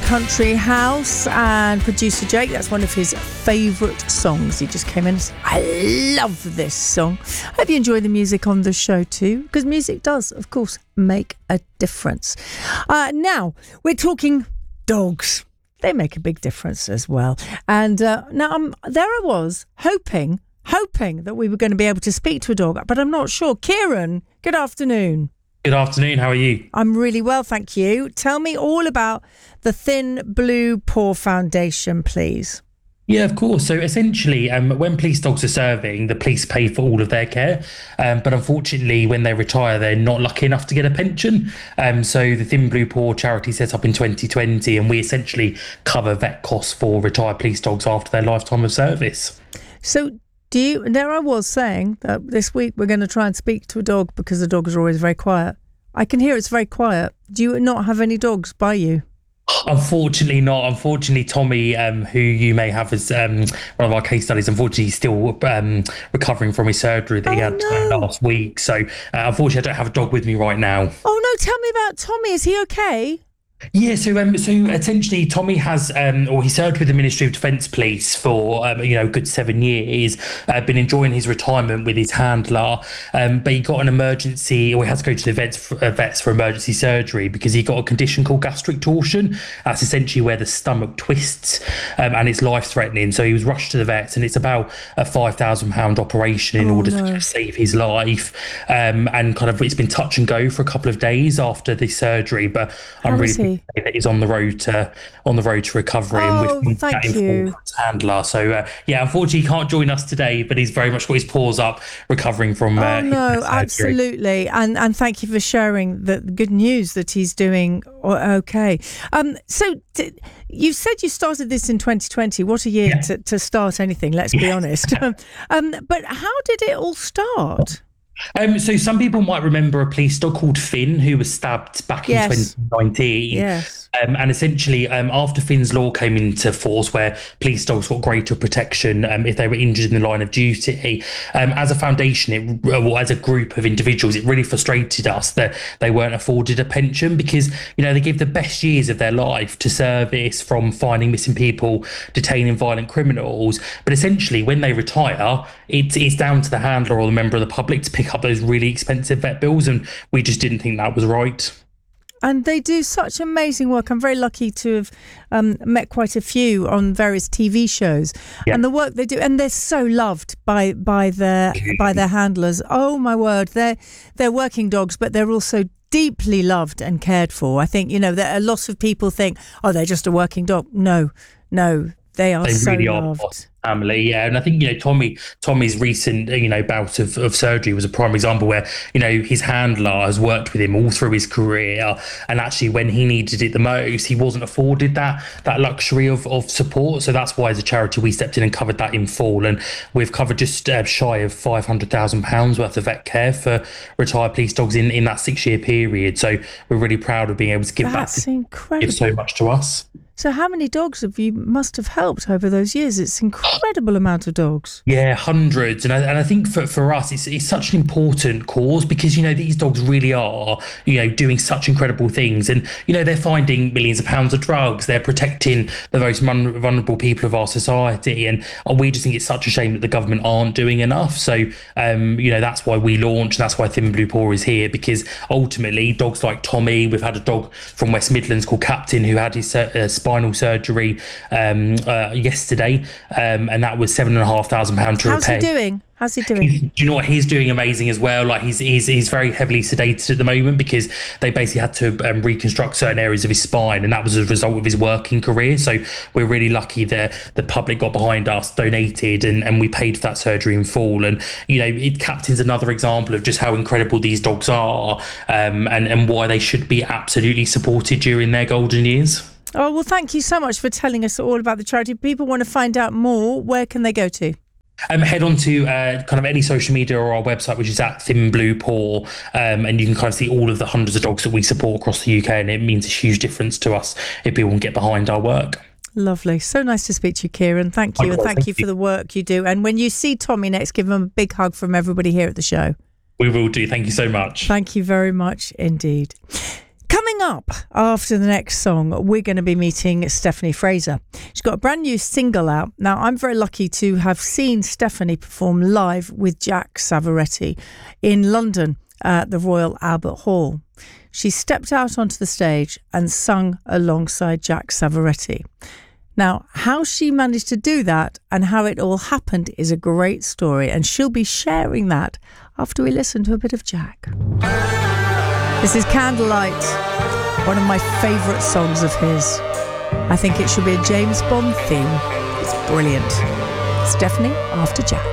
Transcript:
Country House, and producer Jake, that's one of his favourite songs. He just came in and said, I love this song. Hope you enjoy the music on the show too, because music does, of course, make a difference. Now, we're talking dogs. They make a big difference as well. And now there I was, hoping that we were going to be able to speak to a dog, but I'm not sure. Kieran, good afternoon. Good afternoon. How are you? I'm really well, thank you. Tell me all about the Thin Blue Paw Foundation, please. Yeah, of course. So essentially, when police dogs are serving, the police pay for all of their care. But unfortunately, when they retire, they're not lucky enough to get a pension. So the Thin Blue Paw charity set up in 2020, and we essentially cover vet costs for retired police dogs after their lifetime of service. So there I was saying that this week we're going to try and speak to a dog because the dogs are always very quiet. I can hear it's very quiet. Do you not have any dogs by you? Unfortunately not. Unfortunately, Tommy, who you may have as one of our case studies, unfortunately he's still recovering from his surgery that he had last week. So unfortunately I don't have a dog with me right now. Oh no, tell me about Tommy. Is he okay? Yeah, so essentially Tommy has, he served with the Ministry of Defence Police for, a good 7 years, been enjoying his retirement with his handler, but he got an emergency, or he had to go to the vets for emergency surgery because he got a condition called gastric torsion. That's essentially where the stomach twists, and it's life-threatening. So he was rushed to the vets, and it's about a £5,000 operation in order to save his life. And kind of it's been touch and go for a couple of days after the surgery, but I'm really that he's on the road to recovery. Oh, and thank you. Handler. So unfortunately he can't join us today, but he's very much got his paws up recovering from absolutely. And thank you for sharing the good news that he's doing okay. So you said you started this in 2020. What a year to start anything, let's be honest. But how did it all start? So some people might remember a police dog called Finn who was stabbed back in 2019. Yes. And essentially, after Finn's law came into force, where police dogs got greater protection if they were injured in the line of duty, as a foundation, as a group of individuals, it really frustrated us that they weren't afforded a pension because, they give the best years of their life to service, from finding missing people, detaining violent criminals. But essentially, when they retire, it's down to the handler or the member of the public to pick up those really expensive vet bills, and we just didn't think that was right. And they do such amazing work. I'm very lucky to have met quite a few on various TV shows, and the work they do, and they're so loved by their handlers. Oh my word, they're working dogs, but they're also deeply loved and cared for. I think that a lot of people think, oh, they're just a working dog. No, they are so really loved. Family, and I think Tommy's recent bout of surgery was a prime example where his handler has worked with him all through his career, and actually when he needed it the most, he wasn't afforded that luxury of support. So that's why as a charity we stepped in and covered that in full, and we've covered just shy of £500,000 worth of vet care for retired police dogs in that 6-year period. So we're really proud of being able to give give so much to us. So how many dogs must have helped over those years? It's an incredible amount of dogs. Yeah, hundreds. And I think for us, it's such an important cause because, these dogs really are, doing such incredible things. And, they're finding millions of pounds of drugs. They're protecting the most vulnerable people of our society. And we just think it's such a shame that the government aren't doing enough. So, that's why we launched. That's why Thin Blue Paw is here, because ultimately dogs like Tommy, we've had a dog from West Midlands called Captain who had his spinal surgery yesterday, and that was £7,500 to repair. How's he doing? Do you know what? He's doing amazing as well. Like he's very heavily sedated at the moment because they basically had to reconstruct certain areas of his spine, and that was a result of his working career. So we're really lucky that the public got behind us, donated, and we paid for that surgery in full. And Captain's another example of just how incredible these dogs are, and why they should be absolutely supported during their golden years. Oh, well, thank you so much for telling us all about the charity. If people want to find out more, where can they go to? Head on to kind of any social media or our website, which is at Thin Blue Paw, and you can kind of see all of the hundreds of dogs that we support across the UK, and it means a huge difference to us if people can get behind our work. Lovely. So nice to speak to you, Kieran. Thank you. And thank you for the work you do. And when you see Tommy next, give him a big hug from everybody here at the show. We will do. Thank you so much. Thank you very much indeed. Coming up after the next song, we're going to be meeting Stephanie Fraser. She's got a brand new single out. Now, I'm very lucky to have seen Stephanie perform live with Jack Savoretti in London at the Royal Albert Hall. She stepped out onto the stage and sung alongside Jack Savoretti. Now, how she managed to do that and how it all happened is a great story, and she'll be sharing that after we listen to a bit of Jack. This is Candlelight, one of my favourite songs of his. I think it should be a James Bond theme. It's brilliant. Stephanie after Jack.